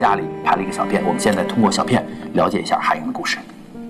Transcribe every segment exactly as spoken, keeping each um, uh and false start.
家里拍了一个小片，我们现在通过小片了解一下海英的故事。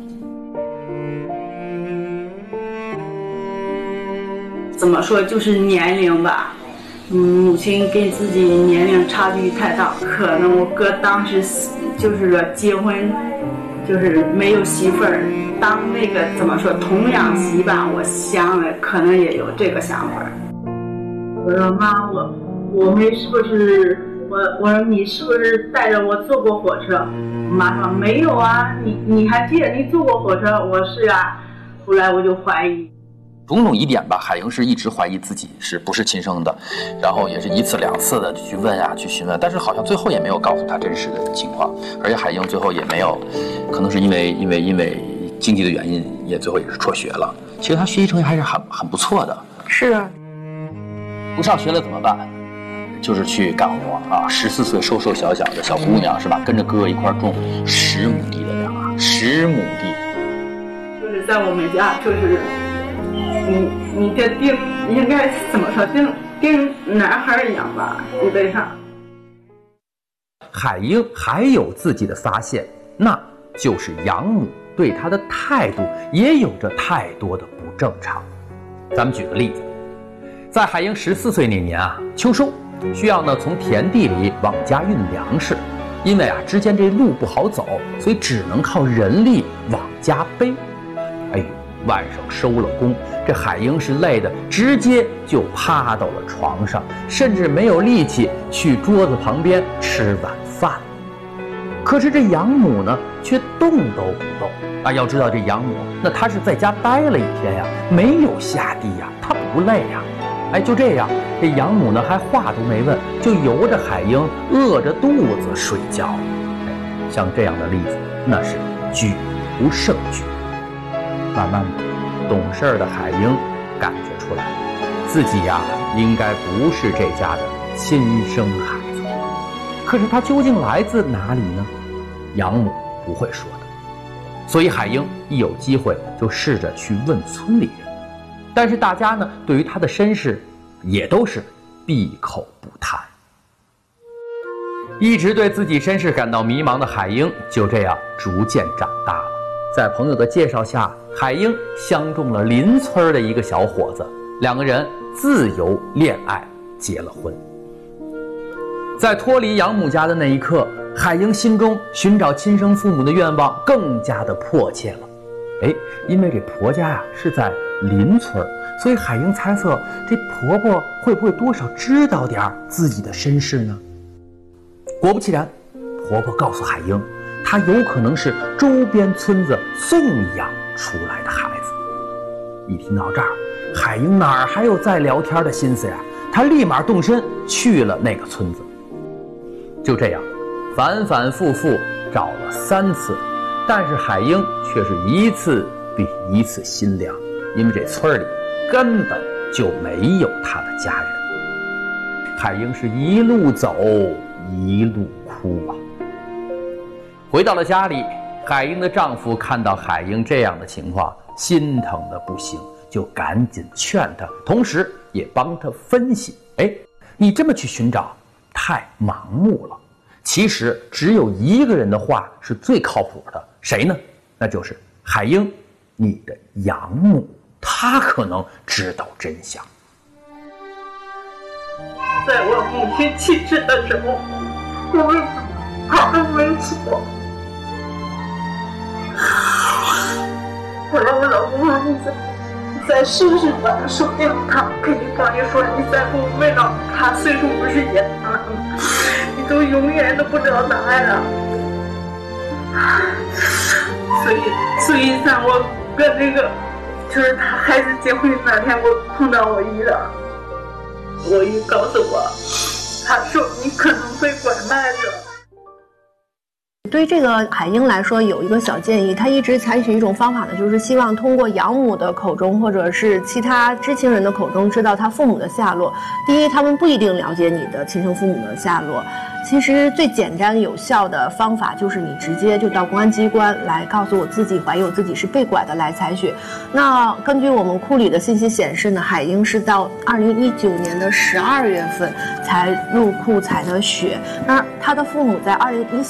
怎么说，就是年龄吧，嗯，母亲跟自己年龄差距太大，可能我哥当时就是说结婚，就是没有媳妇儿，当那个怎么说童养媳吧，我想了，可能也有这个想法。我说妈，我我们是不是？我我说你是不是带着我坐过火车？妈说没有啊，你你还记得你坐过火车？我说是啊。后来我就怀疑， 种种疑点吧，海英是一直怀疑自己是不是亲生的，然后也是一次两次的去问啊，去询问，但是好像最后也没有告诉他真实的情况，而且海英最后也没有，可能是因为因为因为经济的原因，也最后也是辍学了。其实他学习成绩还是很很不错的。 是啊， 不上学了怎么办？就是去干活啊！十四岁瘦瘦小小的小姑娘是吧？跟着哥哥一块种十亩地的粮啊，十亩地。 就是在我们家，就是你你这定应该怎么说？定定男孩一样吧，基本上。 海英还有自己的发现，那就是养母对她的态度也有着太多的不正常。咱们举个例子，在海英十四岁那年啊，秋收。需要呢从田地里往家运粮食，因为啊之间这路不好走，所以只能靠人力往家背。哎呦，晚上收了工，这海英是累的直接就趴到了床上，甚至没有力气去桌子旁边吃晚饭。可是这养母呢却动都不动啊！要知道这养母那她是在家待了一天呀，没有下地呀，她不累呀。哎，就这样，这养母呢还话都没问，就由着海英饿着肚子睡觉。哎，像这样的例子那是举不胜举。慢慢的，懂事的海英感觉出来，自己呀应该不是这家的亲生孩子。可是他究竟来自哪里呢？养母不会说的。所以海英一有机会就试着去问村里人。但是大家呢，对于他的身世，也都是闭口不谈。一直对自己身世感到迷茫的海英，就这样逐渐长大了。在朋友的介绍下，海英相中了邻村的一个小伙子，两个人自由恋爱，结了婚。在脱离养母家的那一刻，海英心中寻找亲生父母的愿望更加的迫切了。哎，因为这婆家呀、啊、是在邻村，所以海英猜测这婆婆会不会多少知道点自己的身世呢？果不其然，婆婆告诉海英，她有可能是周边村子送养出来的孩子。一听到这儿，海英哪儿还有再聊天的心思呀？她立马动身去了那个村子。就这样，反反复复找了三次。但是海英却是一次比一次心凉，因为这村里根本就没有她的家人。海英是一路走一路哭啊。回到了家里，海英的丈夫看到海英这样的情况，心疼的不行，就赶紧劝她，同时也帮她分析，哎，你这么去寻找太盲目了。其实只有一个人的话是最靠谱的，谁呢？那就是海英，你的养母，她可能知道真相。 在我母亲去世的时候，我们她都没错。我让我老公说，你再你再试试吧，说不定他肯定帮你说，你再不问了，他岁数不是也大了吗？你都永远都不知道答案了。所以，所以在我跟那个，就是他孩子结婚那天，我碰到我姨了，我姨告诉我，她说你可能会拐卖的。 对于这个海英来说，有一个小建议，他一直采取一种方法呢，就是希望通过养母的口中或者是其他知情人的口中知道他父母的下落。第一，他们不一定了解你的亲生父母的下落。其实最简单有效的方法就是你直接就到公安机关来告诉我自己怀疑我自己是被拐的来采血。那根据我们库里的信息显示呢，海英是到二零一九年的十二月份才入库采的血，那他的父母在二零一